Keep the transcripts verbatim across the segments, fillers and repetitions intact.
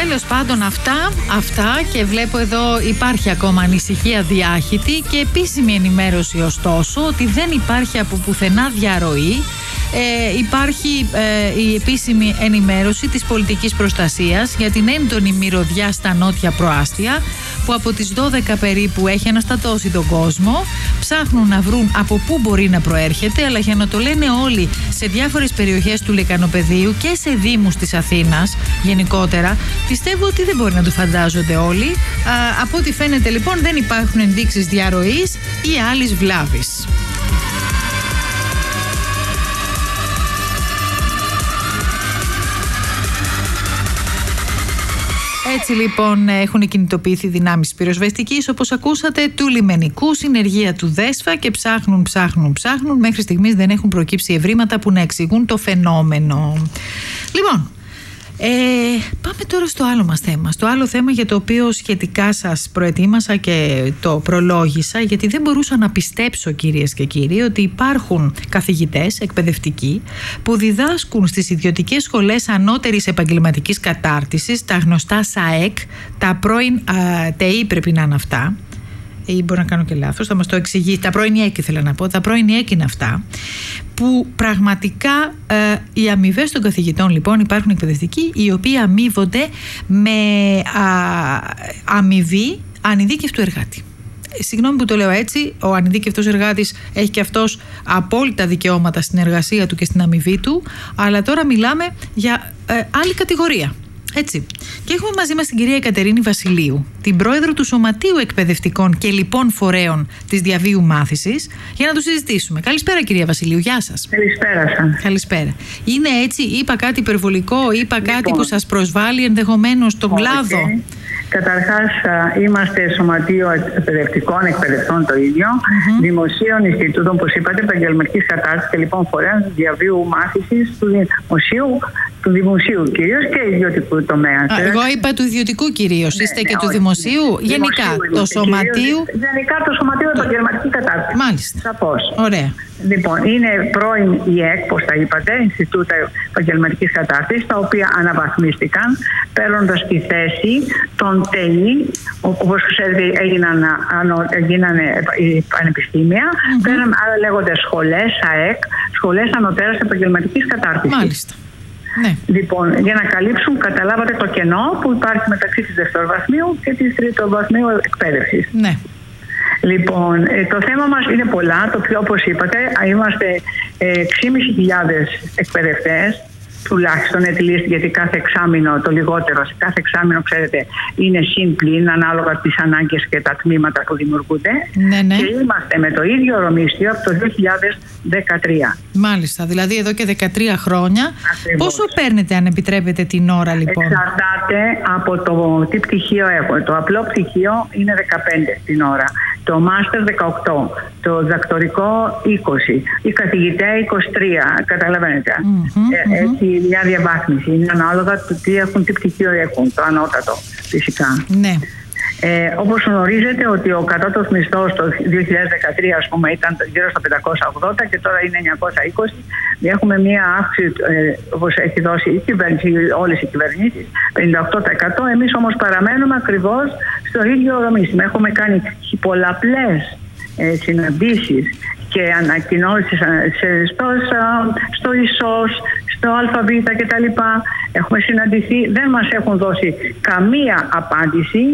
Τέλος πάντων, αυτά, αυτά και βλέπω εδώ υπάρχει ακόμα ανησυχία διάχυτη και επίσημη ενημέρωση ωστόσο ότι δεν υπάρχει από πουθενά διαρροή. Ε, υπάρχει ε, η επίσημη ενημέρωση της πολιτικής προστασίας για την έντονη μυρωδιά στα νότια προάστια που από τις δώδεκα περίπου έχει αναστατώσει τον κόσμο. Ψάχνουν να βρουν από πού μπορεί να προέρχεται, αλλά για να το λένε όλοι σε διάφορες περιοχές του Λεκανοπεδίου και σε δήμους της Αθήνας γενικότερα, πιστεύω ότι δεν μπορεί να το φαντάζονται όλοι. Α, από ό,τι φαίνεται λοιπόν δεν υπάρχουν ενδείξεις διαρροής ή άλλης βλάβης. Έτσι λοιπόν έχουν κινητοποιηθεί δυνάμεις πυροσβεστικής, όπως ακούσατε, του λιμενικού, συνεργεία του ΔΕΣΦΑ και ψάχνουν, ψάχνουν, ψάχνουν. Μέχρι στιγμής δεν έχουν προκύψει ευρήματα που να εξηγούν το φαινόμενο. Λοιπόν, ε, πάμε τώρα στο άλλο μας θέμα. Στο άλλο θέμα για το οποίο σχετικά σας προετοίμασα και το προλόγησα, γιατί δεν μπορούσα να πιστέψω, κυρίες και κύριοι, ότι υπάρχουν καθηγητές εκπαιδευτικοί που διδάσκουν στις ιδιωτικές σχολές ανώτερης επαγγελματικής κατάρτισης, τα γνωστά ΣΑΕΚ, τα πρώην α, ΤΕΗ πρέπει να είναι αυτά, ή μπορεί να κάνω και λάθος, θα μας το εξηγεί, τα πρώην ΙΕΚ ήθελα να πω, τα πρώην ΙΕΚ είναι αυτά, που πραγματικά ε, οι αμοιβές των καθηγητών λοιπόν υπάρχουν εκπαιδευτικοί οι οποίοι αμείβονται με α, αμοιβή ανειδίκευτου εργάτη. Συγγνώμη που το λέω έτσι, ο ανειδίκευτος εργάτης έχει και αυτός απόλυτα δικαιώματα στην εργασία του και στην αμοιβή του, αλλά τώρα μιλάμε για ε, άλλη κατηγορία. Έτσι. Και έχουμε μαζί μας την κυρία Κατερίνη Βασιλείου, την πρόεδρο του Σωματείου Εκπαιδευτικών και λοιπόν Φορέων της Διαβίου Μάθησης, για να το συζητήσουμε. Καλησπέρα, κυρία Βασιλείου, γεια σας. Καλησπέρα σας. Καλησπέρα. Είναι έτσι, είπα κάτι υπερβολικό, είπα λοιπόν, κάτι που σας προσβάλλει ενδεχομένως τον κλάδο? Καταρχάς, είμαστε Σωματείο Εκπαιδευτικών, εκπαιδευτών το ίδιο, mm-hmm. Δημοσίων Ινστιτούτων, όπως είπατε, επαγγελματικής κατάρτισης και λοιπόν φορέων διαβίου μάθησης του δημοσίου, του δημοσίου κυρίως και ιδιωτικού τομέα. Α, εγώ είπα του ιδιωτικού κυρίως, ναι, είστε ναι, και του όχι, δημοσίου, ναι. Γενικά, δημοσίου, το Σωματείο. Γενικά το Σωματείο Επαγγελματική Κατάρτιση. Μάλιστα. Σαφώς. Ωραία. Λοιπόν, είναι πρώην ΙΕΚ, πώς τα είπατε, Ινστιτούτα Επαγγελματικής Κατάρτισης, τα οποία αναβαθμίστηκαν, παίρνοντας τη θέση των ΤΕΗ, όπως ξέρετε έγιναν, έγιναν οι πανεπιστήμια, mm-hmm. πέραν, άρα λέγονται σχολές, ΣΑΕΚ, σχολές ανωτέρας επαγγελματικής κατάρτισης. Μάλιστα. Ναι. Λοιπόν, για να καλύψουν, καταλάβατε το κενό που υπάρχει μεταξύ της δευτεροβαθμίου και της τριτοβαθμίου εκπαίδευσης. Ναι. Λοιπόν, το θέμα μας είναι πολλά, το οποίο όπως είπατε, είμαστε έξι χιλιάδες πεντακόσιοι εκπαιδευτές, τουλάχιστον ετηλίστη, γιατί κάθε εξάμηνο, το λιγότερο, σε κάθε εξάμηνο, ξέρετε, είναι συν πλην ανάλογα τις ανάγκες και τα τμήματα που δημιουργούνται. Ναι, ναι. Και είμαστε με το ίδιο ορομίσθιο από το δύο χιλιάδες δεκατρία. Μάλιστα, δηλαδή εδώ και δεκατρία χρόνια. Ακριβώς. Πόσο παίρνετε, αν επιτρέπετε, την ώρα λοιπόν? Εξαρτάται από το τι πτυχίο έχω. Το απλό πτυχίο είναι δεκαπέντε την ώρα. Το μάστερ δεκαοκτώ, το διδακτορικό είκοσι, η καθηγητέ είκοσι τρία, καταλαβαίνετε. Mm-hmm, ε, mm-hmm. Έτσι μια διαβάθμιση, είναι ανάλογα του τι έχουν, τι πτυχίο έχουν, το ανώτατο φυσικά. Ναι. Ε, όπως γνωρίζετε ότι ο κατώτατος μισθός το δύο χιλιάδες δεκατρία ας πούμε, ήταν γύρω στα πεντακόσια ογδόντα και τώρα είναι εννιακόσια είκοσι. Έχουμε μια αύξηση, ε, όπως έχει δώσει η κυβέρνηση, όλες οι κυβερνήσεις, πενήντα οκτώ τοις εκατό. Εμείς όμως παραμένουμε ακριβώς στο ίδιο ορομίσθιο. Έχουμε κάνει πολλαπλές ε, συναντήσεις και ανακοινώσεις στο, στο ΙΣΟΣ, στο ΑΒ κτλ. Έχουμε συναντηθεί, δεν μας έχουν δώσει καμία απάντηση.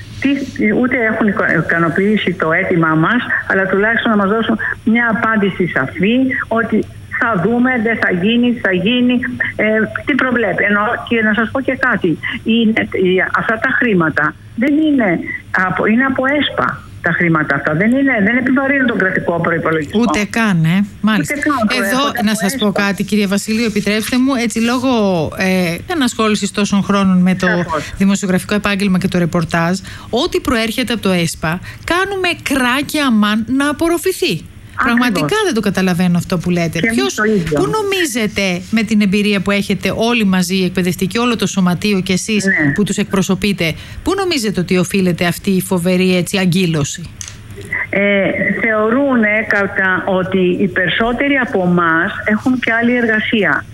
Ούτε έχουν ικανοποιήσει το αίτημά μας, αλλά τουλάχιστον να μας δώσουν μια απάντηση σαφή ότι θα δούμε, δεν θα γίνει, θα γίνει, ε, τι προβλέπει. Ενώ, και να σας πω και κάτι, είναι, αυτά τα χρήματα δεν είναι από, είναι από ΕΣΠΑ. Τα χρήματα αυτά δεν, είναι, δεν επιβαρύνουν τον κρατικό προϋπολογισμό. Ούτε καν, ε. Μάλιστα. Ούτε καν, εδώ να σας πω κάτι, κυρία Βασιλείου, επιτρέψτε μου, έτσι λόγω ε, ενασχόλησης τόσων χρόνων με το Έχως. δημοσιογραφικό επάγγελμα και το ρεπορτάζ, ό,τι προέρχεται από το ΕΣΠΑ, κάνουμε κράκια αμάν να απορροφηθεί. Ακριβώς. Πραγματικά δεν το καταλαβαίνω αυτό που λέτε. Ποιος, πού νομίζετε, με την εμπειρία που έχετε όλοι μαζί, οι εκπαιδευτικοί, όλο το σωματείο και εσείς ναι. που τους εκπροσωπείτε, πού νομίζετε ότι οφείλεται αυτή η φοβερή έτσι αγκύλωση? Ε, θεωρούν κατά ότι οι περισσότεροι από εμάς έχουν και άλλη εργασία.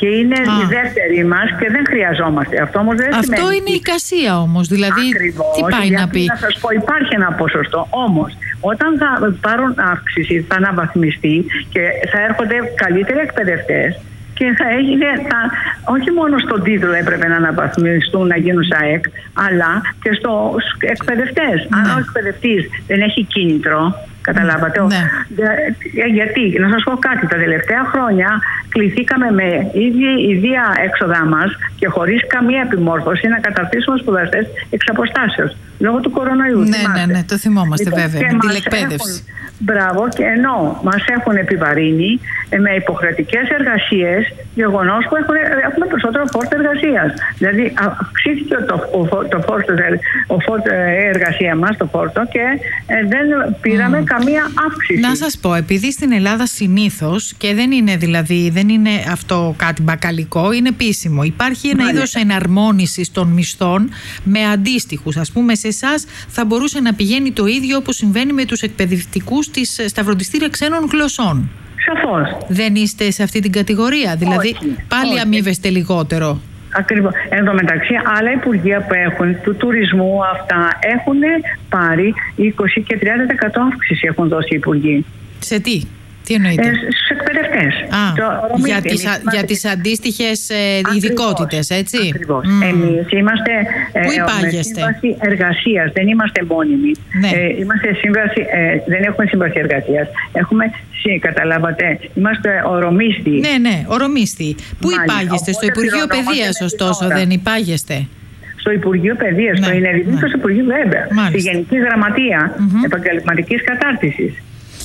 Και είναι Α. η δεύτερη μας και δεν χρειαζόμαστε. Αυτό όμως δεν Αυτό σημαίνει... είναι η εικασία όμως. Δηλαδή, Ακριβώς, τι πάει να πει. Να σας πω, υπάρχει ένα ποσοστό. Όμως, όταν θα πάρουν αύξηση, θα αναβαθμιστεί και θα έρχονται καλύτεροι εκπαιδευτές. Και θα έγινε, θα, όχι μόνο στον τίτλο έπρεπε να αναβαθμιστούν, να γίνουν ΣΑΕΚ, αλλά και στους εκπαιδευτές. Ναι. Αν ο εκπαιδευτής δεν έχει κίνητρο, καταλάβατε. Ναι. Για, γιατί, να σας πω κάτι, τα τελευταία χρόνια κληθήκαμε με ίδια, ίδια έξοδά μας και χωρίς καμία επιμόρφωση να καταρτήσουμε σπουδαστές εξ αποστάσεως, λόγω του κορονοϊού. Ναι, ναι, ναι, το θυμόμαστε λοιπόν, βέβαια, με τηλεκπαίδευση. Μπράβο, και ενώ μας έχουν επιβαρύνει με υποχρεωτικές εργασίες, γεγονός που έχουν, έχουμε περισσότερο φόρτο εργασίας. Δηλαδή αυξήθηκε το, το, το φόρτο, ο φόρτο εργασία μας, το φόρτο, και ε, δεν πήραμε mm. καμία αύξηση. Να σας πω, επειδή στην Ελλάδα συνήθως, και δεν είναι δηλαδή, δεν είναι αυτό κάτι μπακαλικό, είναι επίσημο. Υπάρχει ένα Μάλιστα. είδος εναρμόνισης των μισθών με αντίστοιχους. Ας πούμε, σε εσάς θα μπορούσε να πηγαίνει το ίδιο όπως συμβαίνει με τους εκπαιδευτικούς στα φροντιστήρια ξένων γλωσσών. Σαφώς. Δεν είστε σε αυτή την κατηγορία, δηλαδή όχι, πάλι όχι. αμείβεστε λιγότερο. Ακριβώς. Εν τω μεταξύ, άλλα υπουργεία που έχουν του τουρισμού, αυτά έχουν πάρει είκοσι και τριάντα τοις εκατό αύξηση, έχουν δώσει οι υπουργοί. Σε τι? Τι εννοείται? Ε, στους εκπαιδευτές. Α, το, για, τις, α, για τις αντίστοιχες ε, ειδικότητες, έτσι. Ακριβώς. Mm. Εμείς είμαστε ε, με σύμβαση εργασίας, δεν είμαστε μόνιμοι. Ναι. Ε, είμαστε σύμβαση, ε, δεν έχουμε σύμβαση εργασίας. Έχουμε, καταλάβατε, είμαστε ορομίσθοι. Ναι, ναι, ορομίσθοι. Πού υπάγεστε? Στο Υπουργείο Παιδείας, ωστόσο, δεν υπάγεστε? Στο Υπουργείο Παιδείας, ναι, στο ΙΝΕΔΙ, ναι. στο Υπουργείο βέβαια. Στη Γενική Γραμματεία mm-hmm. Επαγγελματικής Κατάρτισης.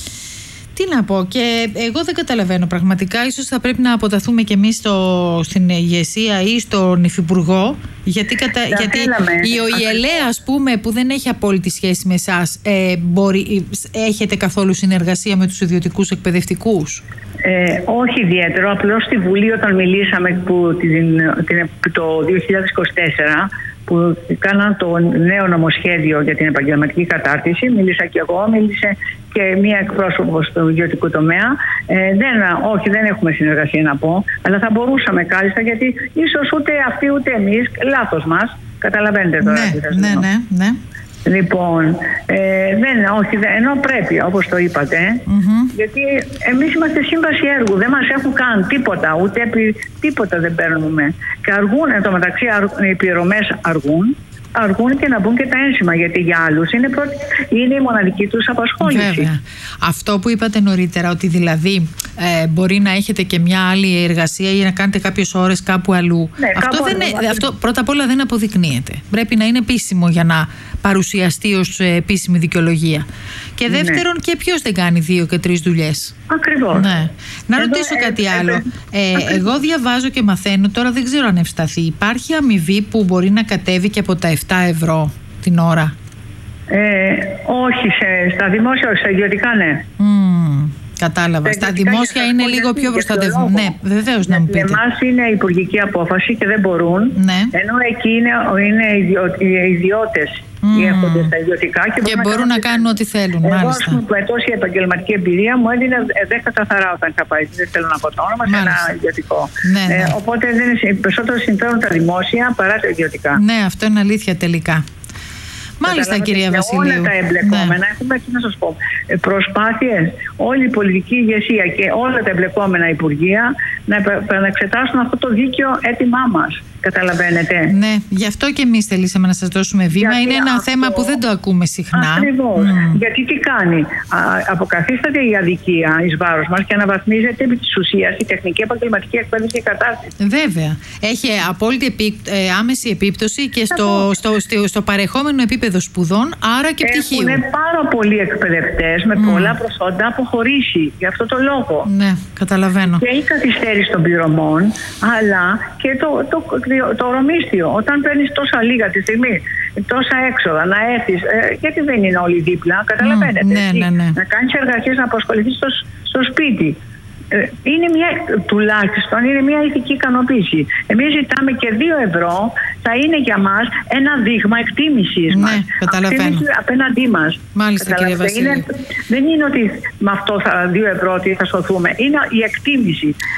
Τι να πω, και εγώ δεν καταλαβαίνω πραγματικά. Ίσως θα πρέπει να αποταθούμε κι εμείς στο, στην ηγεσία ή στον υφυπουργό, γιατί, κατα, γιατί η ΟΗΕΛΕ, ας πούμε, που δεν έχει απόλυτη σχέση με εσάς, ε, μπορεί, έχετε καθόλου συνεργασία με τους ιδιωτικούς εκπαιδευτικούς? Ε, όχι ιδιαίτερο, απλώς στη Βουλή όταν μιλήσαμε που, την, την, το δύο χιλιάδες είκοσι τέσσερα, που κάναν το νέο νομοσχέδιο για την επαγγελματική κατάρτιση, μίλησα και εγώ, μίλησε και μία εκπρόσωπος του ιδιωτικού τομέα. Ε, δεν, όχι, δεν έχουμε συνεργασία να πω, αλλά θα μπορούσαμε κάλλιστα, γιατί ίσως ούτε αυτοί ούτε εμείς, λάθος μας, καταλαβαίνετε τώρα. Ναι, ναι, ναι, ναι. Λοιπόν, ε, δεν, όχι, δεν, ενώ πρέπει, όπως το είπατε, mm-hmm. γιατί εμείς είμαστε σύμβαση έργου, δεν μας έχουν καν τίποτα, ούτε επί, τίποτα δεν παίρνουμε. Και αργούν, εν τω μεταξύ, οι πληρωμές αργούν, αργούν και να μπουν και τα ένσημα, γιατί για άλλους είναι, πρώτη, είναι η μοναδική τους απασχόληση. Βέβαια. Αυτό που είπατε νωρίτερα, ότι δηλαδή ε, μπορεί να έχετε και μια άλλη εργασία ή να κάνετε κάποιες ώρες κάπου αλλού. Ναι, αυτό, κάπου δεν αλλού. Αυτό πρώτα απ' όλα δεν αποδεικνύεται. Πρέπει να είναι επίσημο για να παρουσιαστεί ως επίσημη δικαιολογία. Και δεύτερον, ναι. και ποιος δεν κάνει δύο και τρεις δουλειές? Ακριβώς. Ναι. Να Εδώ, ρωτήσω ε, κάτι ε, άλλο. Ε, ε, εγώ διαβάζω και μαθαίνω, τώρα δεν ξέρω αν ευσταθεί. Υπάρχει αμοιβή που μπορεί να κατέβει και από τα επτά ευρώ την ώρα? Ε, όχι, σε, στα δημόσια, όχι, στα ιδιωτικά ναι. Mm, κατάλαβα. Στα δημόσια είναι λίγο πιο προστατευμένο. Ναι, βεβαίως να μου πείτε. Εμάς είναι υπουργική απόφαση και δεν μπορούν. Ναι. Ενώ εκεί είναι, είναι οι ιδιώτες. Mm. Έρχονται στα ιδιωτικά και, και μπορούν να, να κάνουν ό,τι θέλουν. Εγώ, μάλιστα. Εγώ, που ετώσια επαγγελματική εμπειρία μου έδινε δέκα καθαρά όταν είχα πάει. Δεν θέλω να πω το όνομα, σε ένα ιδιωτικό. Ναι, ναι. Ε, οπότε δεν είναι, περισσότερο συμφέρουν τα δημόσια παρά τα ιδιωτικά. Ναι, αυτό είναι αλήθεια τελικά. Μάλιστα, κυρία Βασιλείου. Όλα τα εμπλεκόμενα, ναι. έχουμε, τι να σας πω, προσπάθειες, όλη η πολιτική ηγεσία και όλα τα εμπλεκόμενα υπουργεία να επαναξετάσουν αυτό το δίκαιο αίτημά μας. Καταλαβαίνετε. Ναι, γι' αυτό και εμείς θελήσαμε να σας δώσουμε βήμα. Γιατί είναι ένα αυτό, θέμα που δεν το ακούμε συχνά. Ακριβώς. Mm. Γιατί τι κάνει? Α, αποκαθίσταται η αδικία εις βάρος μας και αναβαθμίζεται επί της ουσίας η τεχνική επαγγελματική εκπαίδευση και κατάρτιση. Βέβαια. Έχει απόλυτη επί, ε, άμεση επίπτωση και στο, στο, στο, στο παρεχόμενο επίπεδο σπουδών, άρα και πτυχίου. Έχουν πάρα πολλοί εκπαιδευτές με mm. πολλά προσόντα αποχωρήσει για αυτό το λόγο. Ναι, καταλαβαίνω. Και η καθυστέρηση των πληρωμών, αλλά και το, το, το, το ορομίσθιο. Όταν παίρνεις τόσα λίγα τη στιγμή, τόσα έξοδα, να έρθεις, ε, γιατί δεν είναι όλοι δίπλα, καταλαβαίνετε. Mm, ναι, ναι, ναι. Να κάνεις εργασίες, να απασχοληθείς στο, στο σπίτι. Είναι μια, τουλάχιστον είναι μια ηθική ικανοποίηση. Εμείς ζητάμε και δύο ευρώ, θα είναι για μας ένα δείγμα εκτίμησης ναι, μας. Καταλαβαίνω. Απέναντί μας. Μάλιστα, κύριε Βασίλη. Είναι, δεν είναι ότι με αυτό θα, δύο ευρώ ότι θα σωθούμε. Είναι η εκτίμηση.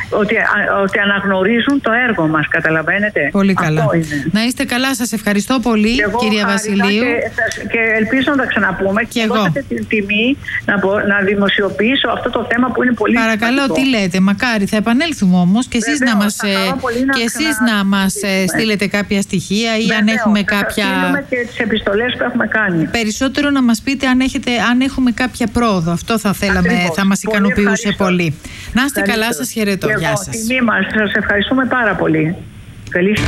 ότι, ότι αναγνωρίζουν το έργο μας, καταλαβαίνετε. Πολύ καλά. Να είστε καλά, σας ευχαριστώ πολύ, και κυρία Βασιλείου. Και, και ελπίζω να τα ξαναπούμε. Και εγώ. Δώσατε την τιμή να, να δημοσιοποιήσω αυτό το θέμα που είναι πολύ Παρακαλώ, σημαντικό. τι λέτε, μακάρι. Θα επανέλθουμε όμως και εσείς Βεβαίως, να μας, να και εσείς ξανα... να μας στείλετε κάποια στοιχεία ή Βεβαίως, αν έχουμε θα κάποια. Θα στείλουμε και τις επιστολές που έχουμε κάνει. Περισσότερο να μας πείτε αν, έχετε, αν έχουμε κάποια πρόοδο. Αυτό θα θέλαμε, Ακριβώς. θα μας ικανοποιούσε Ευχαριστώ. πολύ. Να είστε Ευχαριστώ. καλά, σας χαιρετώ. Και Γεια εγώ, σας. τιμή μας. Σας ευχαριστούμε πάρα πολύ. Καλή